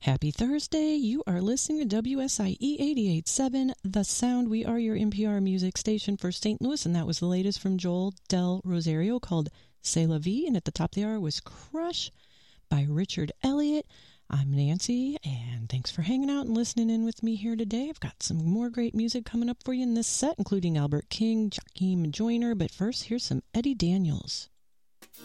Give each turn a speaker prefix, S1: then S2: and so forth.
S1: Happy Thursday. You are listening to WSIE 88.7, The Sound. We are your NPR music station for St. Louis, and that was the latest from Joel Del Rosario called C'est la vie, and at the top of the hour was Crush by Richard Elliott. I'm Nancy, and thanks for hanging out and listening in with me here today. I've got some more great music coming up for you in this set, including Albert King, Joaquin Joyner, but first, here's some Eddie Daniels.